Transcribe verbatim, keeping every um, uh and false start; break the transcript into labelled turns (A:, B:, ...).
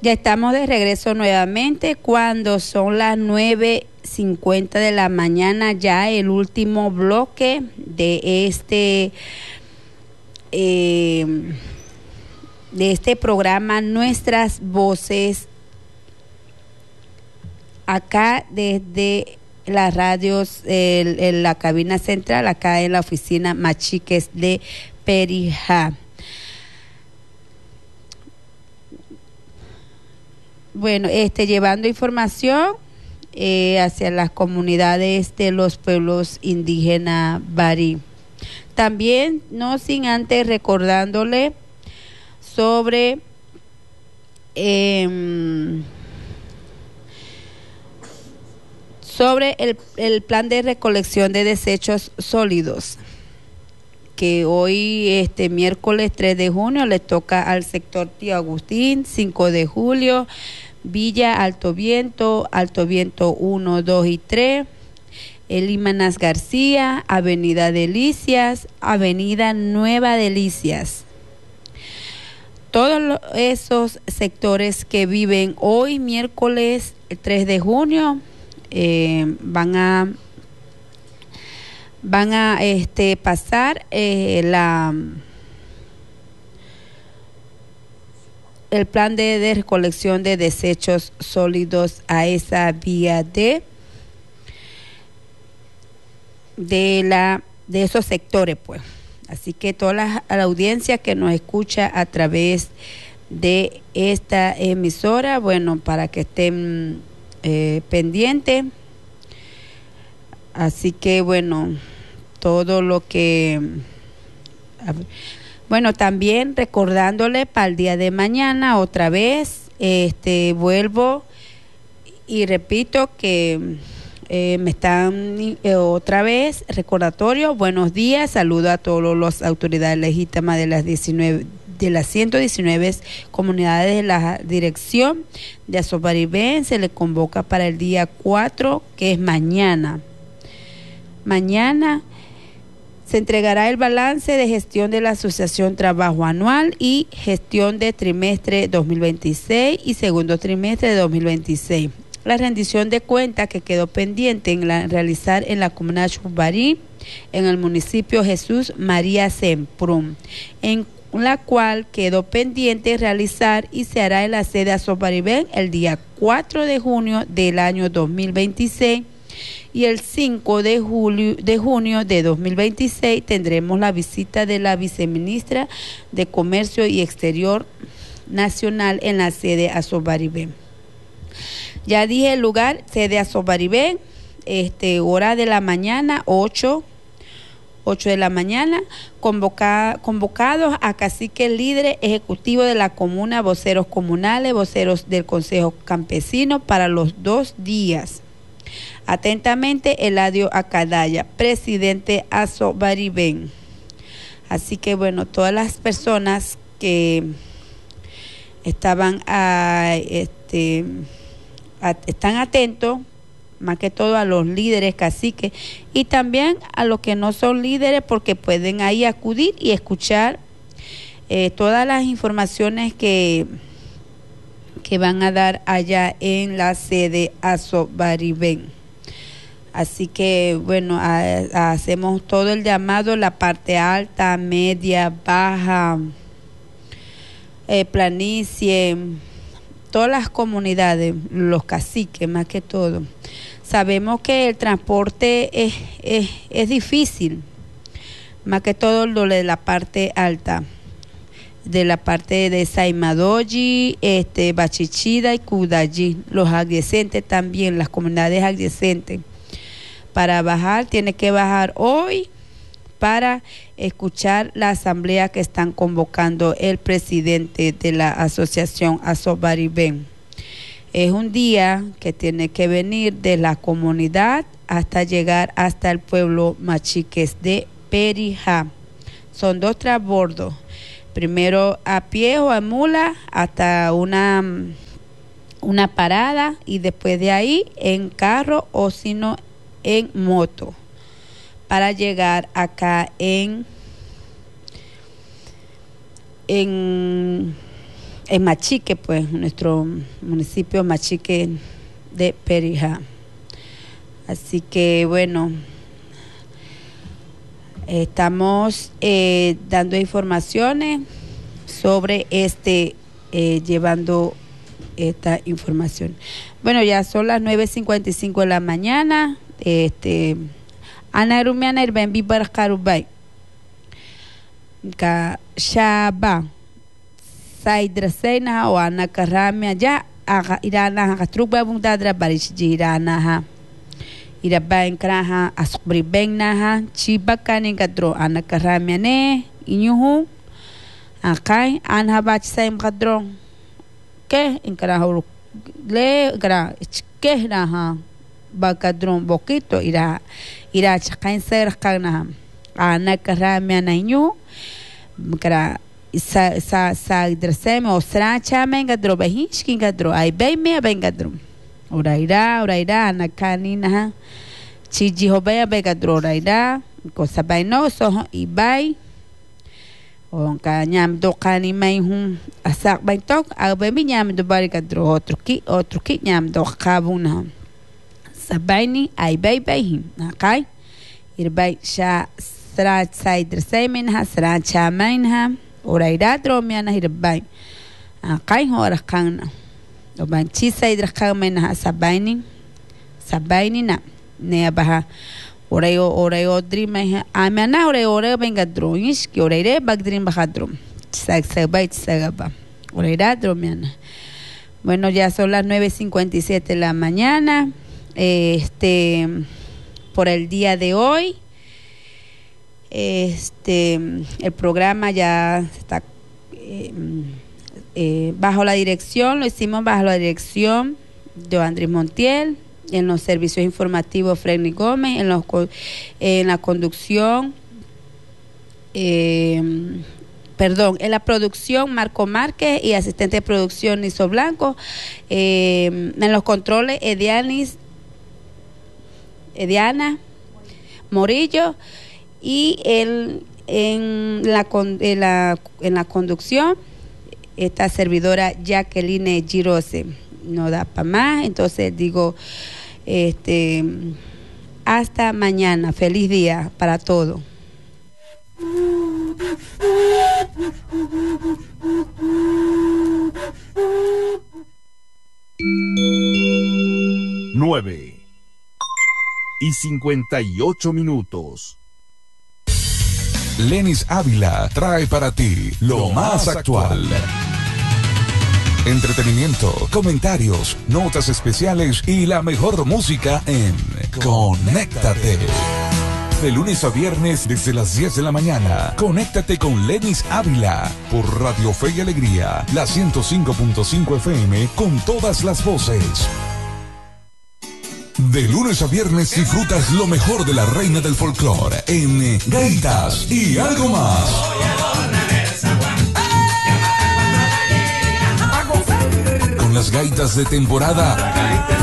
A: Ya estamos de regreso nuevamente cuando son las nueve cincuenta de la mañana, ya el último bloque de este eh, de este programa Nuestras Voces, acá desde las radios, el, el, la cabina central, acá en la oficina Machiques de Perijá. Bueno, este llevando información eh, hacia las comunidades de los pueblos indígenas Barí. También, no sin antes recordándole sobre eh, sobre el, el plan de recolección de desechos sólidos, que hoy, este miércoles tres de junio, le toca al sector Tío Agustín, cinco de julio, Villa Alto Viento, Alto Viento uno, dos y tres, Elimanas García, Avenida Delicias, Avenida Nueva Delicias. Todos esos sectores que viven hoy, miércoles tres de junio, eh, van a van a este pasar eh, la el plan de, de recolección de desechos sólidos a esa vía de de la de esos sectores, pues. Así que toda la, la audiencia que nos escucha a través de esta emisora, bueno, para que estén eh, pendientes. Así que bueno, todo lo que bueno, también recordándole para el día de mañana otra vez, este vuelvo y repito que eh, me están eh, otra vez recordatorio, buenos días, saludo a todas las autoridades legítimas de las diecinueve de las ciento diecinueve comunidades de la dirección de Azobaribén. Se le convoca para el día cuatro, que es mañana. Mañana se entregará el balance de gestión de la Asociación Trabajo Anual y gestión de trimestre dos mil veintiséis y segundo trimestre de dos mil veintiséis. La rendición de cuentas que quedó pendiente en la, realizar en la comuna de Barí, en el municipio Jesús María Semprún, en la cual quedó pendiente realizar y se hará en la sede Azobaribén el día cuatro de junio del año dos mil veintiséis. Y el cinco de julio de junio de dos mil veintiséis tendremos la visita de la viceministra de Comercio y Exterior Nacional en la sede Azobaribén. Ya dije el lugar, sede Azobaribén, este, hora de la mañana, ocho de la mañana, convoca, convocados a caciques líderes ejecutivos de la comuna, voceros comunales, voceros del Consejo Campesino para los dos días. Atentamente, Eladio Acadaya, presidente Azobaribén. Así que bueno, todas las personas que estaban a, este, a, están atentos, más que todo a los líderes caciques y también a los que no son líderes, porque pueden ahí acudir y escuchar eh, todas las informaciones que que van a dar allá en la sede Azobaribén. Así que bueno, a, a, hacemos todo el llamado, la parte alta, media, baja, eh, planicie, todas las comunidades, los caciques más que todo. Sabemos que el transporte es, es, es difícil, más que todo lo de la parte alta, de la parte de Saimadoyi, este, Bachichida y Kudallí, los adyacentes también, las comunidades adyacentes. Para bajar, tiene que bajar hoy para escuchar la asamblea que están convocando el presidente de la asociación Azobaribén. Es un día que tiene que venir de la comunidad hasta llegar hasta el pueblo Machiques de Perijá. Son dos transbordos. Primero a pie o a mula hasta una, una parada y después de ahí en carro o si no en moto para llegar acá en en en Machique, pues, nuestro municipio Machique de Perijá. Así que, bueno, estamos eh, dando informaciones sobre este, eh, llevando esta información. Bueno, ya son las nueve cincuenta y cinco de la mañana. Este, Ana Rumiana Irben Bibar Karubay. Ka Shaba Saidrasena o Ana Karamia ya aga irana ha truba bundadra barish jirana ha irabain kraha asbri bengna ha chibakani kadro Ana Karamia ne inyuhu akai anha bach saim kadro ke inkraha le gra ke raha bakadron boquito ira ira chakain ser kana Ana Karamia na inyu kara sa sa sa draseme o sracha menga dro behinski gadro ai bem me benga dro oraira oraira na kanina chiji hobeya bega dro oraira ko sabay no so ibai o kanyam do kani mai hum asak bai tok a be mi nyam do bari gadro outro ki outro ki nyam do kabuna sabay ni ai bai bai him na kai irbai sha sra sai draseme ha sracha menha oraira dromiana hirbai kai hora kana do ban chi sai dra kamena sabaini sabaini na ne abaha orayo orayo drima amana orayo orayo venga droish que oraire bagdrim bahadrum sag sabai sagaba oraira dromiana. Bueno, ya son las nueve cincuenta y siete de la mañana. Este por el día de hoy Este, el programa ya está eh, eh, bajo la dirección, lo hicimos bajo la dirección de Andrés Montiel, en los servicios informativos Freddy Gómez, en, los, en la conducción, eh, perdón, en la producción Marco Márquez y asistente de producción Niso Blanco, eh, en los controles Edianis, Ediana Morillo. Y el, en, la, en, la, en la conducción, esta servidora Jacqueline Girose. No da para más, entonces digo, este, hasta mañana. Feliz día para todos.
B: Nueve y cincuenta y ocho minutos.
C: Lenis Ávila trae para ti lo más actual. Entretenimiento, comentarios, notas especiales y la mejor música en Conéctate. De lunes a viernes desde las diez de la mañana. Conéctate con Lenis Ávila por Radio Fe y Alegría, la ciento cinco punto cinco F M con todas las voces. De lunes a viernes disfrutas lo mejor de la reina del folclore en Gaitas y algo más. Con las gaitas de temporada